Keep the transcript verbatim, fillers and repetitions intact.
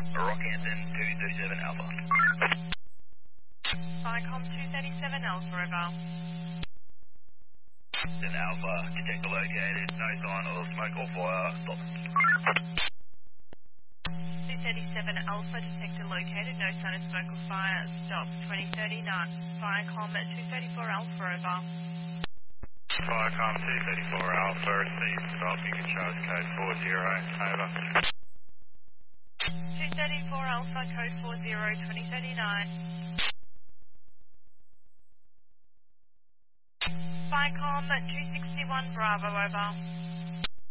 Rockhampton two thirty-seven Alpha. Viacom two thirty-seven Alpha, over. Then Alpha, detector located, no sign of smoke or fire, stop. two thirty-seven Alpha, detector located, no sign of smoke or fire, stop. twenty thirty-nine, Viacom two thirty-four Alpha, over. Viacom two thirty-four Alpha, received, stop, you can charge code four zero, over. two thirty-four Alpha, code four zero, twenty thirty-nine. Viacom two sixty-one Bravo, over.